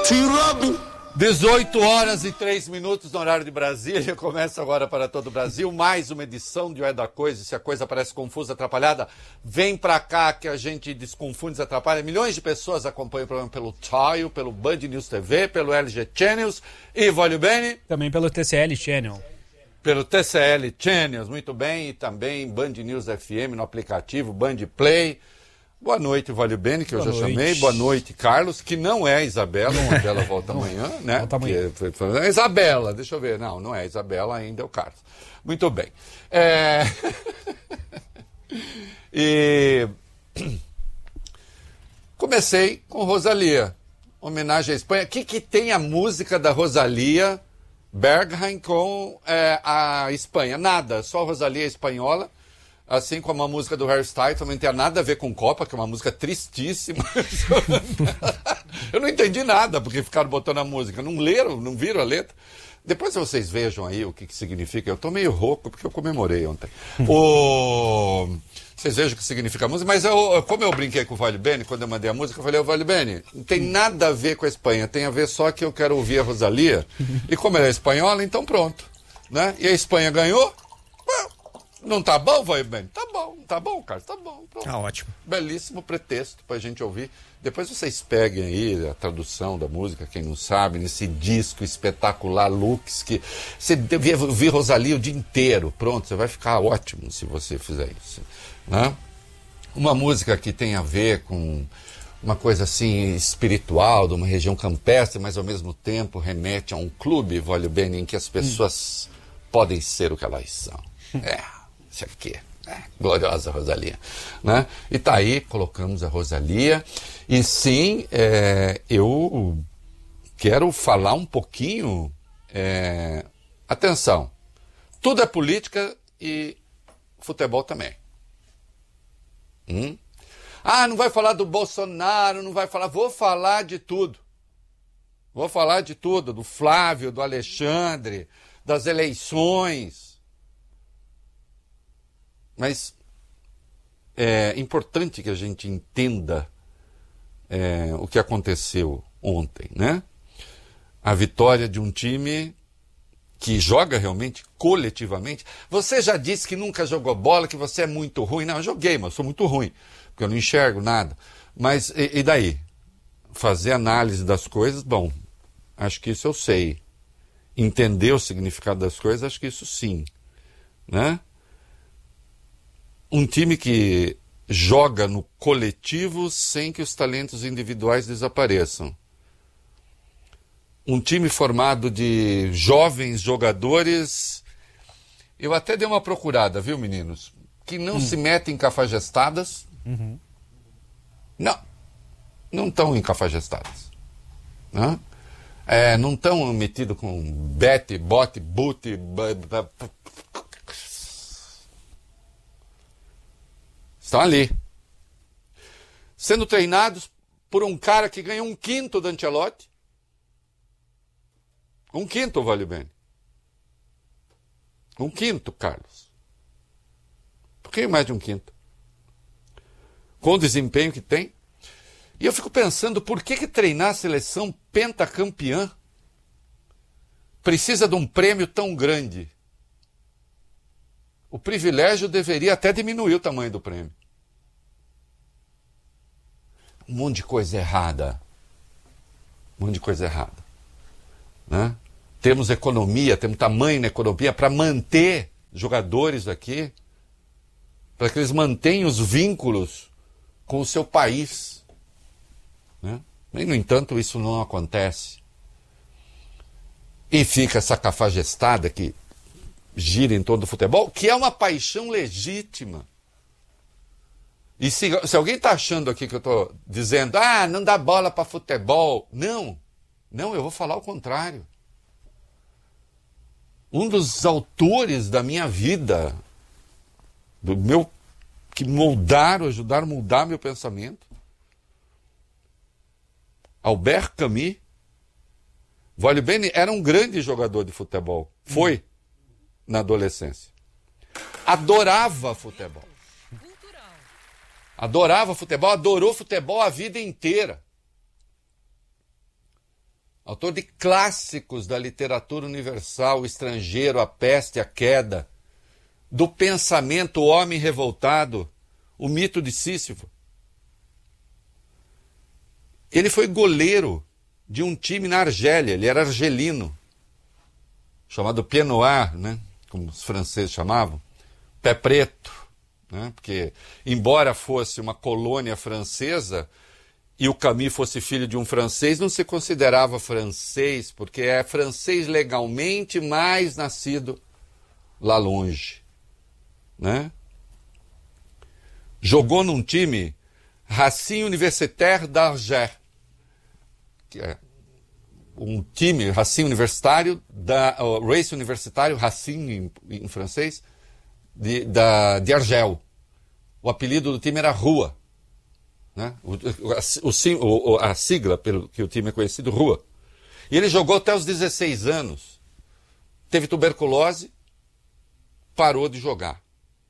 18 horas e 3 minutos no horário de Brasília. Começa agora para todo o Brasil mais uma edição de O É da Coisa. Se a coisa parece confusa, atrapalhada, vem pra cá que a gente desconfunde, desatrapalha. Milhões de pessoas acompanham o programa pelo Tile, pelo Band News TV, pelo LG Channels e Voglio Bene. Também pelo TCL Channel. Pelo TCL Channels, muito bem. E também Band News FM no aplicativo Band Play. Boa noite, Voglio Bene, que eu já chamei. Boa noite, Carlos, que não é Isabela. A Isabela volta amanhã, né? Volta amanhã. É Isabela, deixa eu ver. Não é Isabela ainda, é o Carlos. Muito bem. E comecei com Rosalía, homenagem à Espanha. O que tem a música da Rosalía Berghain com a Espanha? Nada, só a Rosalía espanhola. Assim como a música do Harry Styles, também não tem nada a ver com Copa, que é uma música tristíssima. Eu não entendi nada porque ficaram botando a música. Não leram, não viram a letra. Depois vocês vejam aí o que significa. Eu tô meio rouco porque eu comemorei ontem. Vocês vejam o que significa a música. Mas como eu brinquei com o Voglio Bene, quando eu mandei a música, eu falei, Voglio Bene, não tem nada a ver com a Espanha. Tem a ver só que eu quero ouvir a Rosalía. E como ela é espanhola, então pronto. Né? E a Espanha ganhou. Não tá bom, Voglio Bene? Tá bom, Carlos, tá bom. Pronto. Tá ótimo. Belíssimo pretexto pra gente ouvir. Depois vocês peguem aí a tradução da música, quem não sabe, nesse disco espetacular, Lux, que você devia ouvir Rosalía o dia inteiro. Pronto, você vai ficar ótimo se você fizer isso. Né? Uma música que tem a ver com uma coisa assim espiritual, de uma região campestre, mas ao mesmo tempo remete a um clube, Voglio Bene, em que as pessoas podem ser o que elas são. Isso aqui, gloriosa Rosalía, né? E tá aí, colocamos a Rosalía. E sim, eu quero falar um pouquinho. Atenção, tudo é política e futebol também. Não vai falar do Bolsonaro, não vai falar. Vou falar de tudo. Vou falar de tudo, do Flávio, do Alexandre, das eleições. Mas é importante que a gente entenda o que aconteceu ontem, né? A vitória de um time que joga realmente coletivamente. Você já disse que nunca jogou bola, que você é muito ruim. Não, eu joguei, mas eu sou muito ruim, porque eu não enxergo nada. Mas e daí? Fazer análise das coisas, bom, acho que isso eu sei. Entender o significado das coisas, acho que isso sim, né? Um time que joga no coletivo sem que os talentos individuais desapareçam. Um time formado de jovens jogadores. Eu até dei uma procurada, viu, meninos? Que não se metem em cafajestadas. Não estão em cafajestadas. Né? Não estão metidos com bete, bote, bute. Estão ali, sendo treinados por um cara que ganhou 1/5 do Ancelotti. 1/5, Voglio Bene. 1/5, Carlos. Um pouquinho mais de 1/5. Com o desempenho que tem. E eu fico pensando, por que treinar a seleção pentacampeã precisa de um prêmio tão grande? O privilégio deveria até diminuir o tamanho do prêmio. Um monte de coisa errada. Né? Temos economia, temos tamanho na economia para manter jogadores aqui, para que eles mantenham os vínculos com o seu país. Né? E, no entanto, isso não acontece. E fica essa cafajestada que gira em torno do futebol, que é uma paixão legítima. E se alguém está achando aqui que eu estou dizendo, não dá bola para futebol. Não, eu vou falar o contrário. Um dos autores da minha vida, que ajudaram a moldar meu pensamento, Albert Camus, Voglio Bene era um grande jogador de futebol. Foi na adolescência. Adorava futebol. Adorava futebol, adorou futebol a vida inteira. autor de clássicos da literatura universal, O Estrangeiro, A Peste, A Queda, do pensamento O Homem Revoltado, O Mito de Sísifo. Ele foi goleiro de um time na Argélia, ele era argelino, chamado Pied Noir, né? Como os franceses chamavam, pé preto, né? Porque, embora fosse uma colônia francesa e o Camus fosse filho de um francês, não se considerava francês, porque é francês legalmente, mas nascido lá longe, né? Jogou num time Racing Universitaire d'Alger, que é um time Racing Universitário, Race Universitário, Racing em francês, de Argel. O apelido do time era Rua, né? A sigla pelo que o time é conhecido, Rua. E ele jogou até os 16 anos, teve tuberculose, parou de jogar.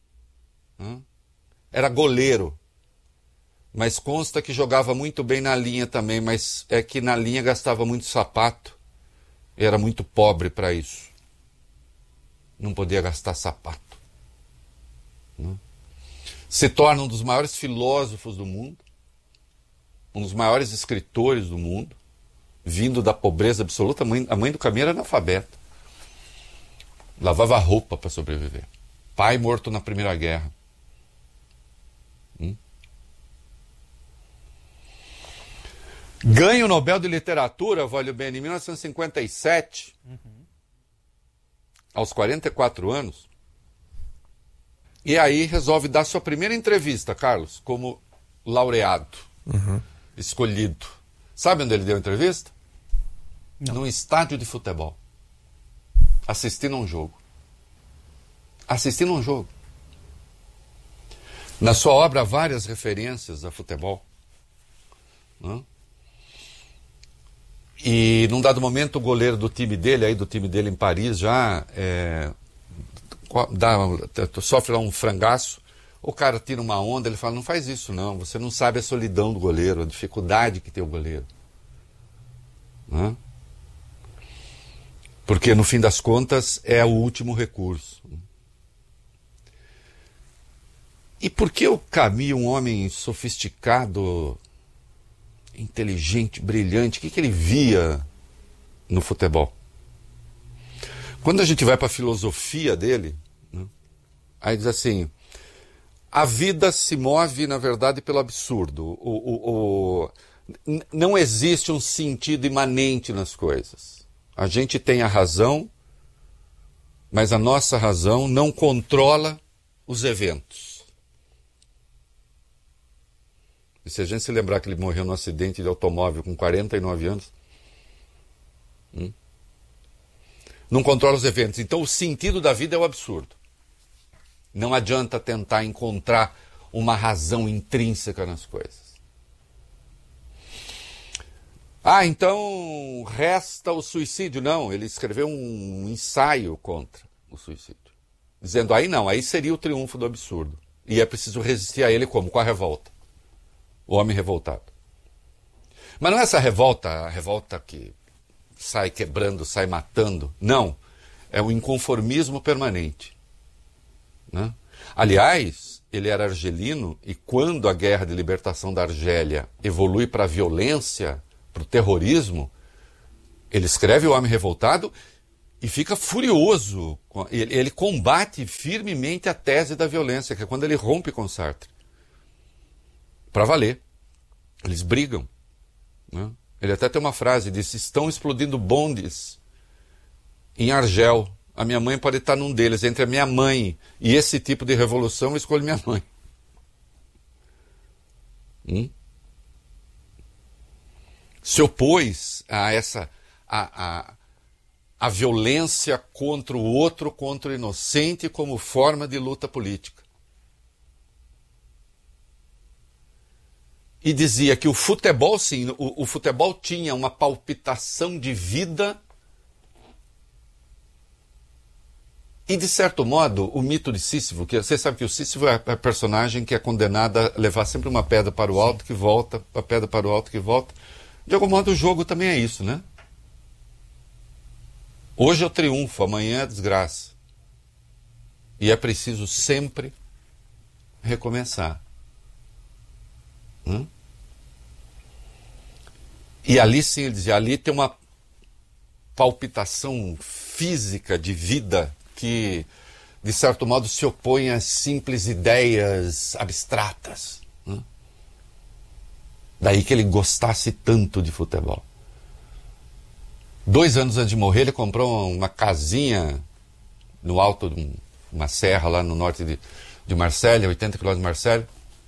Era goleiro. Mas consta que jogava muito bem na linha também, mas é que na linha gastava muito sapato. Era muito pobre para isso. Não podia gastar sapato. Se torna um dos maiores filósofos do mundo, um dos maiores escritores do mundo, vindo da pobreza absoluta. A mãe do Camus era analfabeta. Lavava roupa para sobreviver. Pai morto na Primeira Guerra. Ganha o Nobel de Literatura, vale bem, em 1957, aos 44 anos, e aí resolve dar sua primeira entrevista, Carlos, como laureado, escolhido. Sabe onde ele deu a entrevista? Não. Num estádio de futebol, assistindo a um jogo. Assistindo a um jogo. Na sua obra, há várias referências a futebol. E num dado momento o goleiro do time dele em Paris já sofre lá um frangaço, o cara tira uma onda, ele fala, não faz isso não, você não sabe a solidão do goleiro, a dificuldade que tem o goleiro. Porque no fim das contas é o último recurso. E por que o Camus, um homem sofisticado, inteligente, brilhante, o que ele via no futebol? Quando a gente vai para a filosofia dele, né, aí diz assim, a vida se move, na verdade, pelo absurdo. Não existe um sentido imanente nas coisas. A gente tem a razão, mas a nossa razão não controla os eventos. E se a gente se lembrar que ele morreu num acidente de automóvel com 49 anos, não controla os eventos. Então o sentido da vida é o absurdo. Não adianta tentar encontrar uma razão intrínseca nas coisas. Então resta o suicídio. Não, ele escreveu um ensaio contra o suicídio. Dizendo, aí seria o triunfo do absurdo. E é preciso resistir a ele como? Com a revolta. O homem revoltado. Mas não é essa revolta, a revolta que sai quebrando, sai matando. Não. É o inconformismo permanente. Né? Aliás, ele era argelino e quando a guerra de libertação da Argélia evolui para a violência, para o terrorismo, ele escreve O Homem Revoltado e fica furioso. Ele combate firmemente a tese da violência, que é quando ele rompe com Sartre. Para valer. Eles brigam. Né? Ele até tem uma frase, diz, estão explodindo bondes em Argel. A minha mãe pode estar num deles. Entre a minha mãe e esse tipo de revolução, eu escolho minha mãe. Se opôs a essa a violência contra o outro, contra o inocente, como forma de luta política. E dizia que o futebol, sim, o futebol tinha uma palpitação de vida e, de certo modo, o mito de Sísifo, que você sabe que o Sísifo é a personagem que é condenada a levar sempre uma pedra para o alto que volta, a pedra para o alto que volta. De algum modo, o jogo também é isso, né? Hoje eu triunfo, amanhã é desgraça. E é preciso sempre recomeçar. E ali sim, ele dizia, ali tem uma palpitação física de vida que, de certo modo, se opõe às simples ideias abstratas. Daí que ele gostasse tanto de futebol. 2 anos antes de morrer, ele comprou uma casinha no alto de uma serra lá no norte de Marselha, 80 km de Marselha.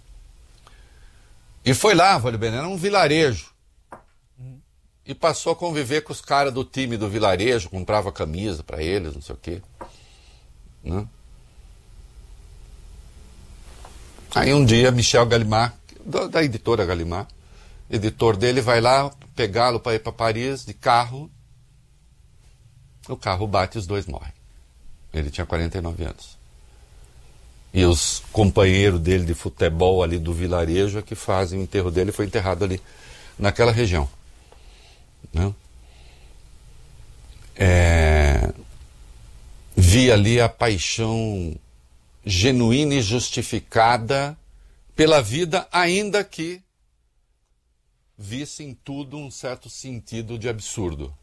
E foi lá, Vale Bene, era um vilarejo. E passou a conviver com os caras do time do vilarejo, comprava camisa para eles, não sei o quê. Aí um dia, Michel Gallimard, da editora Gallimard, editor dele, vai lá pegá-lo para ir para Paris de carro. O carro bate e os dois morrem. Ele tinha 49 anos. E os companheiros dele de futebol ali do vilarejo é que fazem o enterro dele. Foi enterrado ali naquela região. Vi ali a paixão genuína e justificada pela vida, ainda que visse em tudo um certo sentido de absurdo.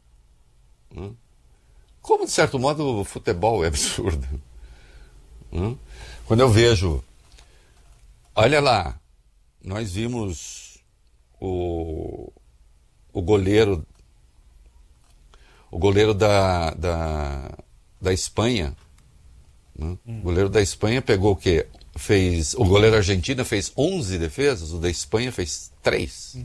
Como, de certo modo, o futebol é absurdo. Quando eu vejo... Olha lá, nós vimos o goleiro da Espanha. O goleiro da Espanha pegou o quê? O goleiro argentino fez 11 defesas, o da Espanha fez 3.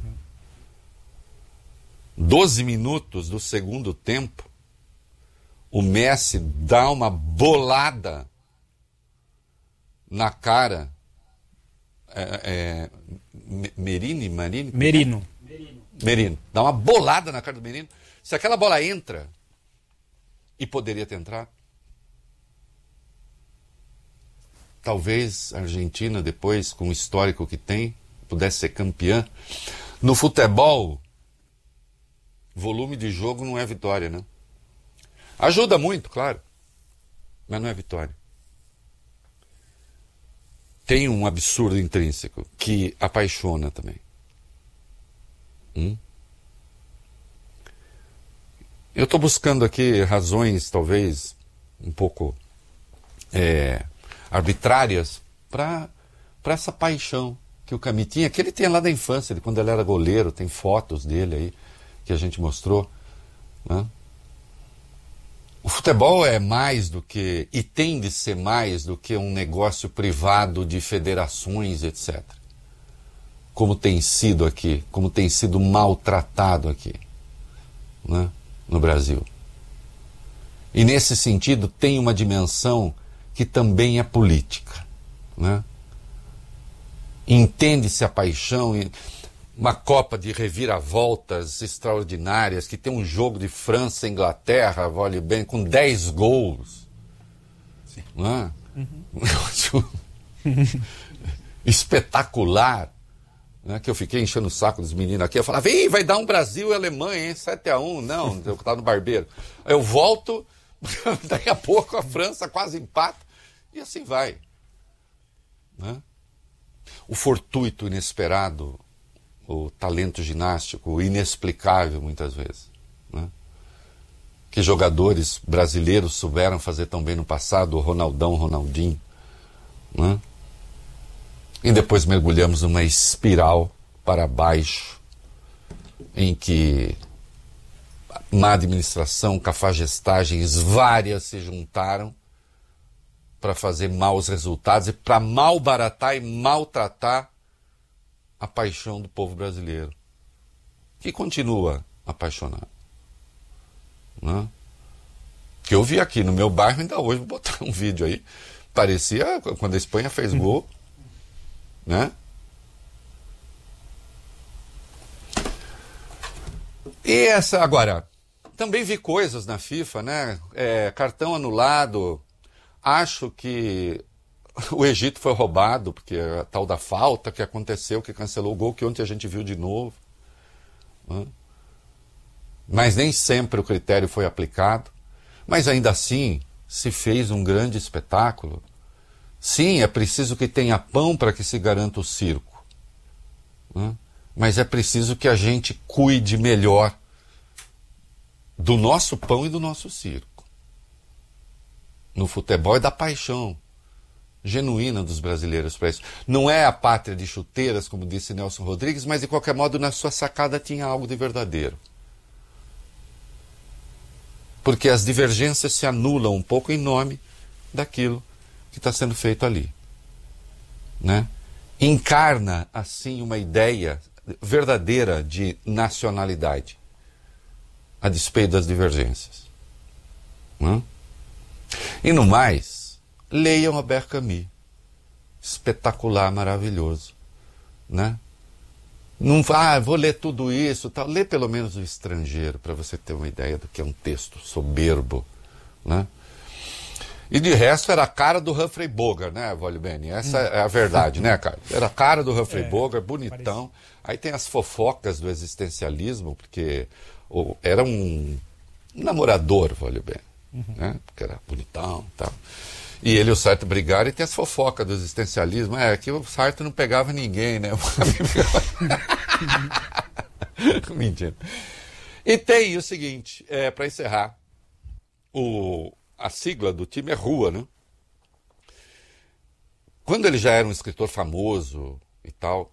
12 minutos do segundo tempo, o Messi dá uma bolada na cara. Merino. Dá uma bolada na cara do Merino. Se aquela bola entra, e poderia ter entrado, talvez a Argentina, depois, com o histórico que tem, pudesse ser campeã. No futebol, volume de jogo não é vitória, né? Ajuda muito, claro, mas não é vitória. Tem um absurdo intrínseco que apaixona também. Eu estou buscando aqui razões, talvez, um pouco arbitrárias para essa paixão que o Camille tinha, que ele tinha lá da infância, de quando ele era goleiro, tem fotos dele aí que a gente mostrou. O futebol é mais do que, e tem de ser mais do que um negócio privado de federações, etc. Como tem sido aqui, como tem sido maltratado aqui, no Brasil. E nesse sentido tem uma dimensão que também é política. Entende-se a paixão, uma Copa de reviravoltas extraordinárias, que tem um jogo de França e Inglaterra, vale bem, com 10 gols. Sim. Espetacular. Que eu fiquei enchendo o saco dos meninos aqui. Eu falava, vai dar um Brasil e Alemanha, hein? 7-1. Não, eu estava no barbeiro. Eu volto, daqui a pouco a França quase empata. E assim vai. O fortuito, inesperado, o talento ginástico, o inexplicável muitas vezes. Que jogadores brasileiros souberam fazer tão bem no passado, o Ronaldão, Ronaldinho. E depois mergulhamos numa espiral para baixo, em que má administração, cafagestagens várias se juntaram para fazer maus resultados e para malbaratar e maltratar a paixão do povo brasileiro, que continua apaixonado. Que eu vi aqui no meu bairro, ainda hoje, vou botar um vídeo aí, parecia quando a Espanha fez gol, E essa, agora, também vi coisas na FIFA, cartão anulado, acho que o Egito foi roubado, porque a tal da falta que aconteceu, que cancelou o gol, que ontem a gente viu de novo. Mas nem sempre o critério foi aplicado. Mas ainda assim, se fez um grande espetáculo. Sim, é preciso que tenha pão para que se garanta o circo. Né? Mas é preciso que a gente cuide melhor do nosso pão e do nosso circo. No futebol é da paixão genuína dos brasileiros para isso. Não é a pátria de chuteiras, como disse Nelson Rodrigues, mas de qualquer modo na sua sacada tinha algo de verdadeiro. Porque as divergências se anulam um pouco em nome daquilo que está sendo feito ali. Né? Encarna, assim, uma ideia verdadeira de nacionalidade, a despeito das divergências. Né? E no mais, leiam Albert Camus. Espetacular, maravilhoso. Né? Não, vou ler tudo isso. Tal. Lê pelo menos O Estrangeiro, para você ter uma ideia do que é um texto soberbo. Né? E de resto era a cara do Humphrey Bogart, né, Volibene? Essa é a verdade, né, cara? Era a cara do Humphrey Bogart, bonitão. Parece. Aí tem as fofocas do existencialismo, porque era um namorador, Volibene. Né? Porque era bonitão e tal. E ele e o Sartre brigaram e tem as fofocas do existencialismo. Que o Sartre não pegava ninguém, né? Mentira. E tem o seguinte, para encerrar, a sigla do time é RUA, né? Quando ele já era um escritor famoso e tal,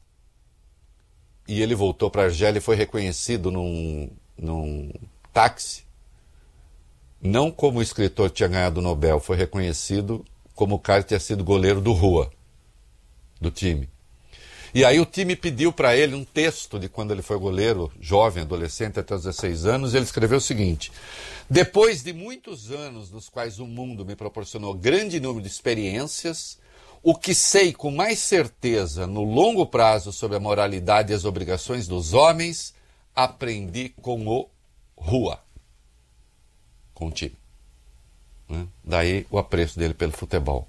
e ele voltou para a Argélia e foi reconhecido num táxi, não como o escritor que tinha ganhado o Nobel, foi reconhecido como o cara que tinha sido goleiro do RUA, do time. E aí o time pediu para ele um texto de quando ele foi goleiro, jovem, adolescente, até os 16 anos, e ele escreveu o seguinte: depois de muitos anos nos quais o mundo me proporcionou grande número de experiências, o que sei com mais certeza no longo prazo sobre a moralidade e as obrigações dos homens, aprendi com o RUA. Com o time. Né? Daí o apreço dele pelo futebol.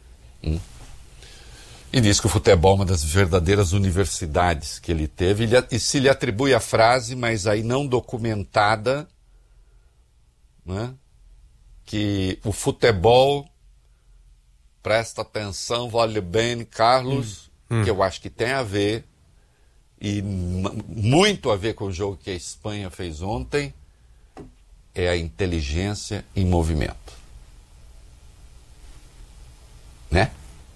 E diz que o futebol é uma das verdadeiras universidades que ele teve, e se lhe atribui a frase, mas aí não documentada, né? Que o futebol, presta atenção, vale bem, Carlos, que eu acho que tem a ver, e muito a ver com o jogo que a Espanha fez ontem, é a inteligência em movimento. Né?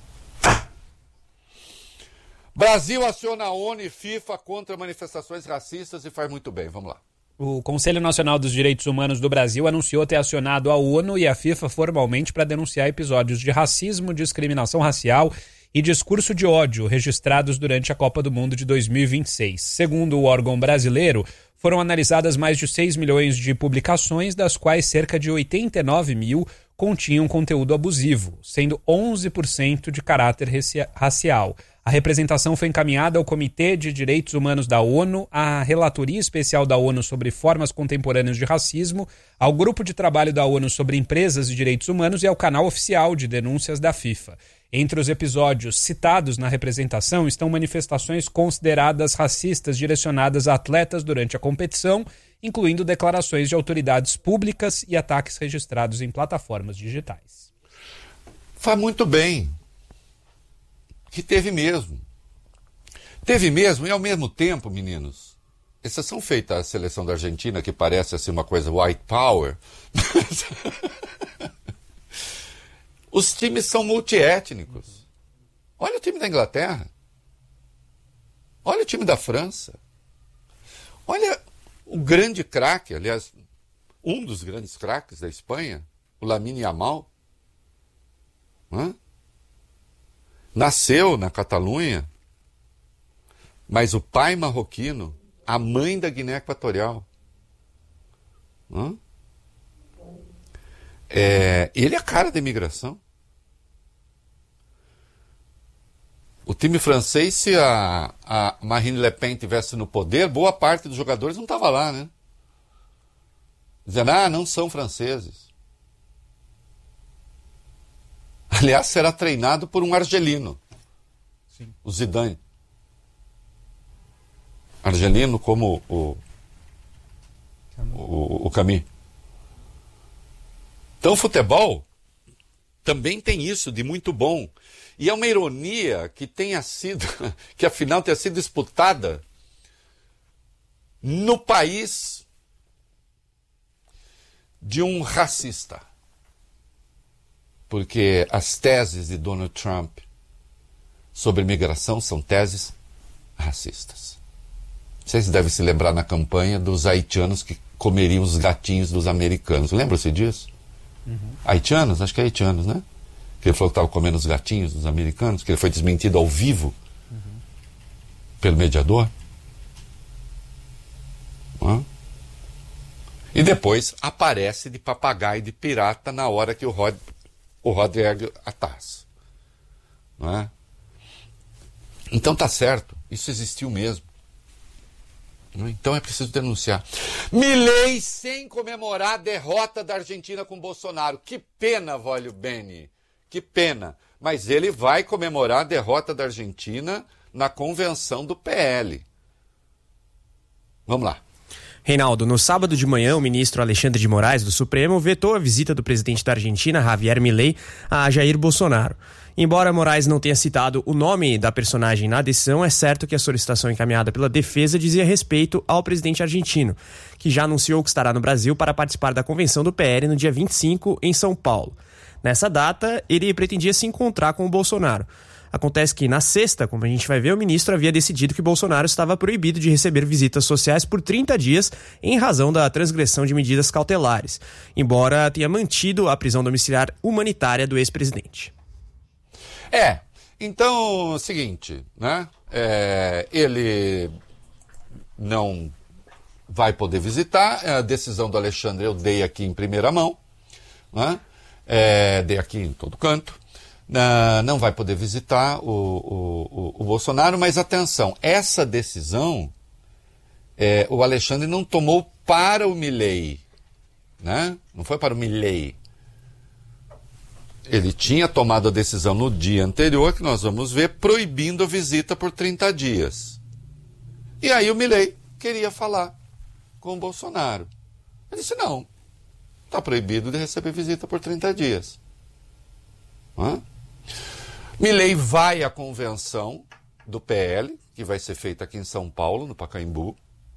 Brasil aciona a ONU e FIFA contra manifestações racistas e faz muito bem. Vamos lá. O Conselho Nacional dos Direitos Humanos do Brasil anunciou ter acionado a ONU e a FIFA formalmente para denunciar episódios de racismo, discriminação racial e discurso de ódio registrados durante a Copa do Mundo de 2026. Segundo o órgão brasileiro, foram analisadas mais de 6 milhões de publicações, das quais cerca de 89 mil continham conteúdo abusivo, sendo 11% de caráter racial. A representação foi encaminhada ao Comitê de Direitos Humanos da ONU, à Relatoria Especial da ONU sobre Formas Contemporâneas de Racismo, ao Grupo de Trabalho da ONU sobre Empresas e Direitos Humanos e ao canal oficial de denúncias da FIFA. Entre os episódios citados na representação estão manifestações consideradas racistas direcionadas a atletas durante a competição, incluindo declarações de autoridades públicas e ataques registrados em plataformas digitais. Faz muito bem. Que teve mesmo. Teve mesmo, e ao mesmo tempo, meninos, exceção feita à seleção da Argentina, que parece assim uma coisa white power, os times são multiétnicos. Olha o time da Inglaterra. Olha o time da França. Olha o grande craque, aliás, um dos grandes craques da Espanha, o Lamine Yamal. Nasceu na Catalunha, mas o pai marroquino, a mãe da Guiné Equatorial. Ele é a cara da imigração. O time francês, se a Marine Le Pen tivesse no poder, boa parte dos jogadores não estava lá, né? Dizendo, não são franceses. Aliás, será treinado por um argelino. Sim. O Zidane. Argelino como o Camus. Então, o futebol também tem isso de muito bom. E é uma ironia que que a final tenha sido disputada no país de um racista. Porque as teses de Donald Trump sobre imigração são teses racistas. Vocês devem se lembrar na campanha dos haitianos que comeriam os gatinhos dos americanos. Lembram-se disso? Uhum. Haitianos? Acho que é haitianos, né? Que ele falou que estava comendo os gatinhos dos americanos, que ele foi desmentido ao vivo pelo mediador. E depois aparece de papagaio e de pirata na hora que o Rod ergue a taça. Não é? Então tá certo, isso existiu mesmo. Então é preciso denunciar. Milei sem comemorar a derrota da Argentina com Bolsonaro. Que pena, Vólio Bene. Que pena. Mas ele vai comemorar a derrota da Argentina na convenção do PL. Vamos lá. Reinaldo, no sábado de manhã, o ministro Alexandre de Moraes, do Supremo, vetou a visita do presidente da Argentina, Javier Milei, a Jair Bolsonaro. Embora Moraes não tenha citado o nome da personagem na decisão, é certo que a solicitação encaminhada pela defesa dizia respeito ao presidente argentino, que já anunciou que estará no Brasil para participar da convenção do PL no dia 25, em São Paulo. Nessa data, ele pretendia se encontrar com o Bolsonaro. Acontece que, na sexta, como a gente vai ver, o ministro havia decidido que Bolsonaro estava proibido de receber visitas sociais por 30 dias em razão da transgressão de medidas cautelares, embora tenha mantido a prisão domiciliar humanitária do ex-presidente. Então, é o seguinte, né? Ele não vai poder visitar, a decisão do Alexandre eu dei aqui em primeira mão, né? Dei aqui em todo canto. Não vai poder visitar o Bolsonaro, mas atenção, essa decisão o Alexandre não tomou para o Milei, né? Não foi para o Milei. Ele tinha tomado a decisão no dia anterior, que nós vamos ver, proibindo a visita por 30 dias. E aí o Milei queria falar com o Bolsonaro. Ele disse, não, está proibido de receber visita por 30 dias. Milei vai à convenção do PL, que vai ser feita aqui em São Paulo, no Pacaembu.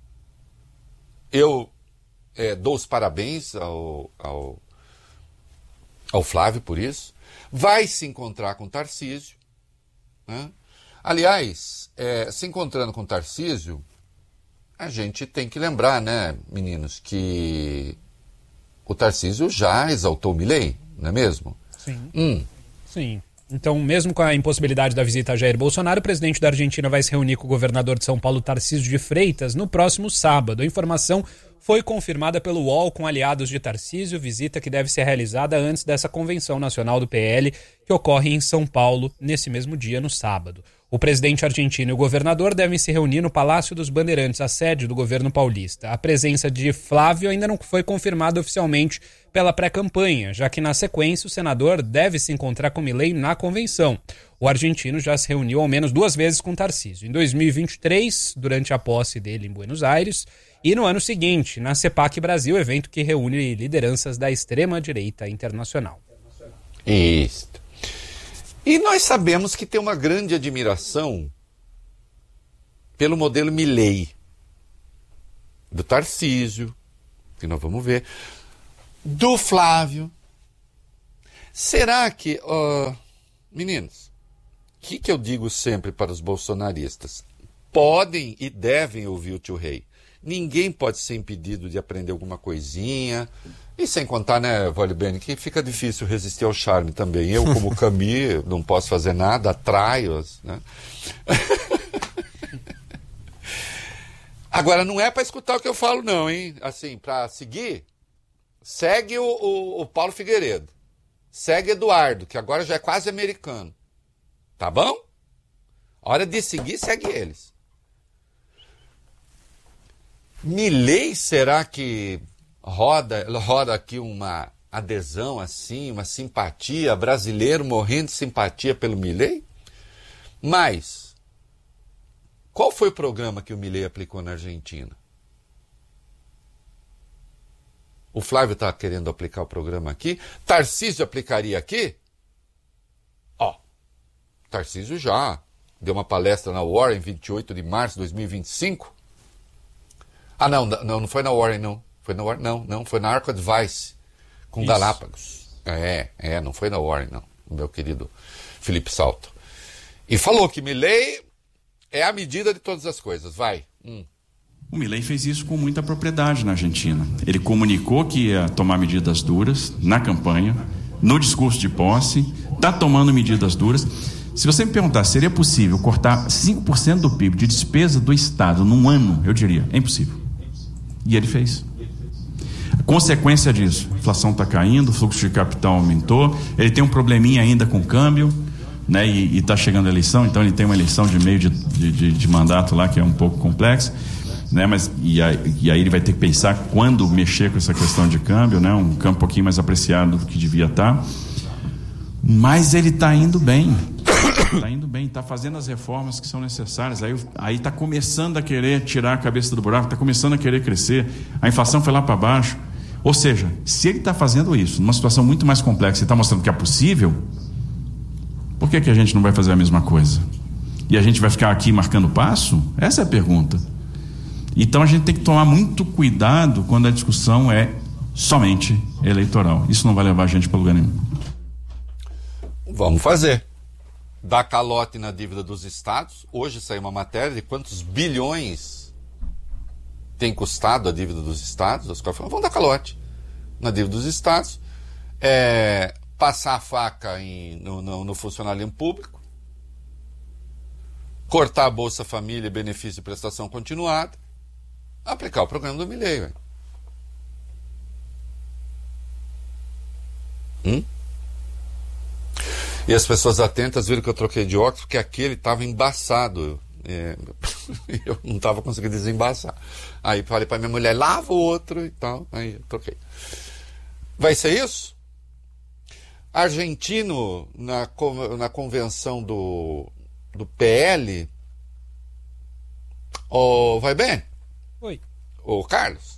Eu dou os parabéns ao Flávio por isso. Vai se encontrar com Tarcísio. Né? Aliás, se encontrando com Tarcísio, a gente tem que lembrar, né, meninos, que o Tarcísio já exaltou o Milei, não é mesmo? Sim. Sim. Então, mesmo com a impossibilidade da visita a Jair Bolsonaro, o presidente da Argentina vai se reunir com o governador de São Paulo, Tarcísio de Freitas, no próximo sábado. A informação foi confirmada pelo UOL com aliados de Tarcísio, visita que deve ser realizada antes dessa convenção nacional do PL, que ocorre em São Paulo nesse mesmo dia, no sábado. O presidente argentino e o governador devem se reunir no Palácio dos Bandeirantes, a sede do governo paulista. A presença de Flávio ainda não foi confirmada oficialmente pela pré-campanha, já que na sequência o senador deve se encontrar com Milei na convenção. O argentino já se reuniu ao menos 2 vezes com Tarcísio. Em 2023, durante a posse dele em Buenos Aires, e no ano seguinte, na CEPAC Brasil, evento que reúne lideranças da extrema-direita internacional. Isso. E nós sabemos que tem uma grande admiração pelo modelo Milei, do Tarcísio, que nós vamos ver, do Flávio. Será que, meninos, o que eu digo sempre para os bolsonaristas? Podem e devem ouvir o tio Rei. Ninguém pode ser impedido de aprender alguma coisinha. E sem contar, né, Vólio Bene, que fica difícil resistir ao charme também. Eu, como Camille, não posso fazer nada, atraio-as, né? Agora, não é para escutar o que eu falo, não, hein? Assim, para seguir, segue o Paulo Figueiredo. Segue Eduardo, que agora já é quase americano. Tá bom? Hora de seguir, segue eles. Milei, será que roda aqui uma adesão assim, uma simpatia, brasileiro morrendo de simpatia pelo Milei? Mas, qual foi o programa que o Milei aplicou na Argentina? O Flávio está querendo aplicar o programa aqui. Tarcísio aplicaria aqui? Ó, Tarcísio já deu uma palestra na Warren, 28 de março de 2025. Ah, não foi na Warren, não. Foi na Warren, não, foi na Arco Advice, com isso. Galápagos. Não foi na Warren, não, meu querido Felipe Salto. E falou que Milei é a medida de todas as coisas, vai. O Milei fez isso com muita propriedade na Argentina. Ele comunicou que ia tomar medidas duras na campanha, no discurso de posse, está tomando medidas duras. Se você me perguntar, seria possível cortar 5% do PIB de despesa do Estado num ano? Eu diria, é impossível. E ele fez. A consequência disso, a inflação está caindo, o fluxo de capital aumentou, ele tem um probleminha ainda com o câmbio, né? E está chegando a eleição, então ele tem uma eleição de meio de mandato lá que é um pouco complexa. Né, e aí ele vai ter que pensar quando mexer com essa questão de câmbio, né, um câmbio um pouquinho mais apreciado do que devia estar. Mas ele está indo bem. Está fazendo as reformas que são necessárias. Aí está começando a querer tirar a cabeça do buraco, está começando a querer crescer. A inflação foi lá para baixo. Ou seja, se ele está fazendo isso numa situação muito mais complexa e está mostrando que é possível, por que a gente não vai fazer a mesma coisa? E a gente vai ficar aqui marcando passo? Essa é a pergunta. Então a gente tem que tomar muito cuidado quando a discussão é somente eleitoral. Isso não vai levar a gente para lugar nenhum. Vamos fazer. Dar calote na dívida dos estados. Hoje saiu uma matéria de quantos bilhões tem custado a dívida dos estados. Os caras falam, vamos dar calote na dívida dos estados. Passar a faca no funcionalismo público. Cortar a Bolsa Família e benefício de prestação continuada. Aplicar o programa do Milei, velho. E as pessoas atentas viram que eu troquei de óculos porque aquele estava embaçado. Eu não estava conseguindo desembaçar. Aí falei para minha mulher, lava o outro e tal. Aí eu troquei. Vai ser isso? Argentino, na convenção do PL. Vai bem? Oi. Ô, Carlos.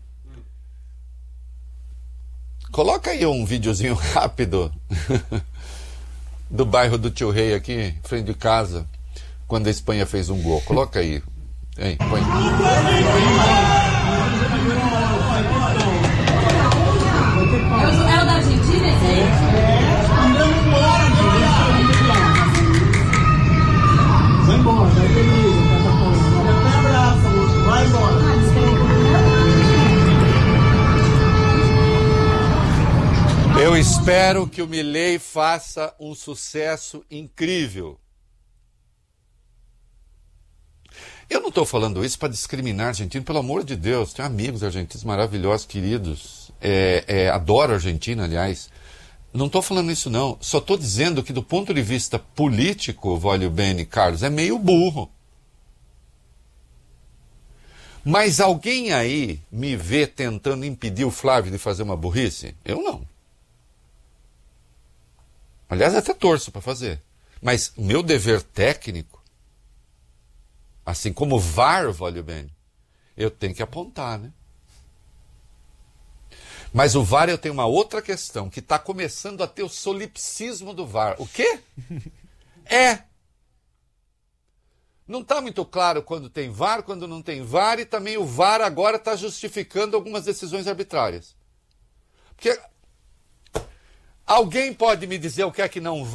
Coloca aí um videozinho rápido do bairro do Tio Rei aqui, em frente de casa, quando a Espanha fez um gol. Coloca aí. Põe. É o da Argentina, esse aí? Vai embora, vai feliz, até abraça, moço, vai embora. Eu espero que o Milei faça um sucesso incrível. Eu não estou falando isso para discriminar argentino, pelo amor de Deus. Tenho amigos argentinos maravilhosos, queridos. Adoro a Argentina, aliás. Não estou falando isso, não. Só estou dizendo que, do ponto de vista político, Vólio Bene, Carlos, é meio burro. Mas alguém aí me vê tentando impedir o Flávio de fazer uma burrice? Eu não. Aliás, até torço para fazer. Mas o meu dever técnico, assim como o VAR, Vólio Bene, eu tenho que apontar, né? Mas o VAR eu tenho uma outra questão, que está começando a ter o solipsismo do VAR. O quê? Não está muito claro quando tem VAR, quando não tem VAR, e também o VAR agora está justificando algumas decisões arbitrárias. Porque alguém pode me dizer o que é que não